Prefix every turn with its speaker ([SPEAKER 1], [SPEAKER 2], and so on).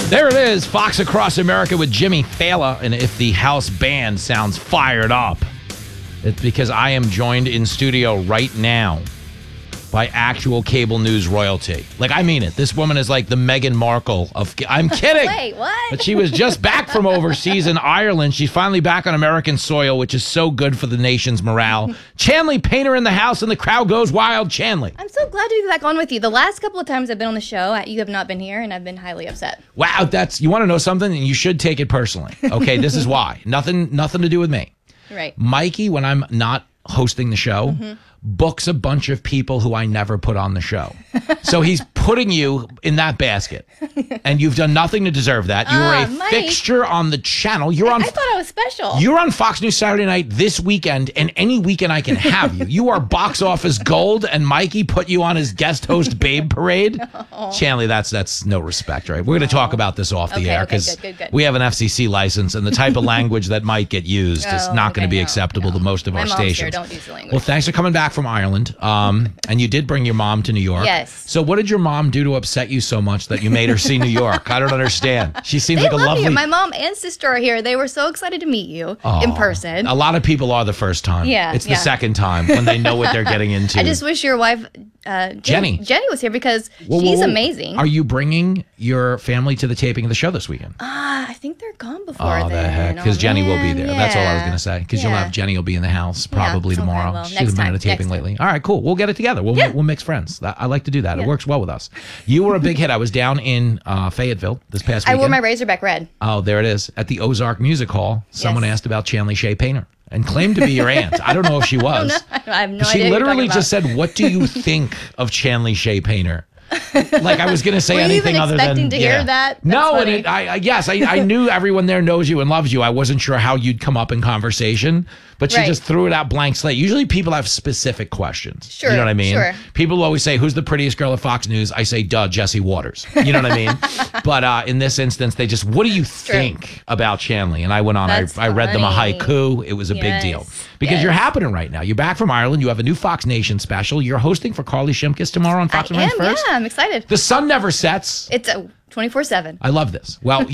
[SPEAKER 1] There it is, Fox Across America with Jimmy Fallon. And if the house band sounds fired up, it's because I am joined in studio right now by actual cable news royalty. Like, I mean it. This woman is like the Meghan Markle of... I'm kidding.
[SPEAKER 2] Wait, what?
[SPEAKER 1] But she was just back from overseas in Ireland. She's finally back on American soil, which is so good for the nation's morale. Chanley Painter in the house, and the crowd goes wild. Chanley.
[SPEAKER 2] I'm so glad to be back on with you. The last couple of times I've been on the show, you have not been here, and I've been highly upset.
[SPEAKER 1] Wow, you want to know something? And you should take it personally. Okay, this is why. Nothing to do with me.
[SPEAKER 2] Right.
[SPEAKER 1] Mikey, when I'm not hosting the show, books a bunch of people who I never put on the show. So he's putting you in that basket. And you've done nothing to deserve that. You are a
[SPEAKER 2] Mike.
[SPEAKER 1] fixture on the channel.
[SPEAKER 2] I thought I was special.
[SPEAKER 1] You're on Fox News Saturday night this weekend, and any weekend I can have you. You are box office gold, and Mikey put you on his guest host Babe Parade. Chanley, that's no respect, right? We're going to talk about this off the air because
[SPEAKER 2] good.
[SPEAKER 1] we have an FCC license, and the type of language that might get used is not going to be acceptable to most of our stations.
[SPEAKER 2] Don't use the language.
[SPEAKER 1] Well, thanks for coming back from Ireland. And you did bring your mom to New York.
[SPEAKER 2] Yes.
[SPEAKER 1] So what did your mom do to upset you so much that you made her see New York? I don't understand. She seems like a
[SPEAKER 2] love
[SPEAKER 1] lovely...
[SPEAKER 2] you. My mom and sister are here. They were so excited to meet you in person.
[SPEAKER 1] A lot of people are the first time.
[SPEAKER 2] Yeah,
[SPEAKER 1] It's the second time when they know what they're getting into.
[SPEAKER 2] I just wish your wife,
[SPEAKER 1] Jenny
[SPEAKER 2] was here because she's amazing.
[SPEAKER 1] Are you bringing your family to the taping of the show this weekend?
[SPEAKER 2] I think they're gone before then.
[SPEAKER 1] Oh, the heck. Because Jenny will be there.
[SPEAKER 2] Yeah.
[SPEAKER 1] That's all I was going to say. Because you'll have Jenny will be in the house probably
[SPEAKER 2] okay,
[SPEAKER 1] tomorrow.
[SPEAKER 2] well,
[SPEAKER 1] She's
[SPEAKER 2] next
[SPEAKER 1] been at a
[SPEAKER 2] time,
[SPEAKER 1] taping
[SPEAKER 2] next
[SPEAKER 1] lately. All right, cool. We'll get it together. We'll mix friends. I like to do that. It works well with us. You were a big hit. I was down in Fayetteville this past weekend.
[SPEAKER 2] I wore my Razorback red.
[SPEAKER 1] Oh, there it is. At the Ozark Music Hall, someone asked about Chanley Shea Painter and claimed to be your aunt. I don't know if she was.
[SPEAKER 2] I have no idea.
[SPEAKER 1] She literally just said, "What do you think of Chanley Shea Painter?" Like I was going to say
[SPEAKER 2] Were you
[SPEAKER 1] anything
[SPEAKER 2] even
[SPEAKER 1] other
[SPEAKER 2] expecting
[SPEAKER 1] than
[SPEAKER 2] to hear that? That's
[SPEAKER 1] no,
[SPEAKER 2] funny.
[SPEAKER 1] and I knew everyone there knows you and loves you. I wasn't sure how you'd come up in conversation, but she just threw it out blank slate. Usually people have specific questions.
[SPEAKER 2] Sure,
[SPEAKER 1] you know what I mean?
[SPEAKER 2] sure.
[SPEAKER 1] People always say, "Who's the prettiest girl at Fox News?" I say, "Duh, Jesse Waters." You know what I mean? But in this instance, they just, "What do you think about Chanley?" And I went on. I read them a haiku. It was a big deal because you're happening right now. You're back from Ireland. You have a new Fox Nation special. You're hosting for Carly Shimkus tomorrow on Fox America First.
[SPEAKER 2] Yeah, I'm excited.
[SPEAKER 1] The sun never sets.
[SPEAKER 2] It's 24/7.
[SPEAKER 1] I love this. Well,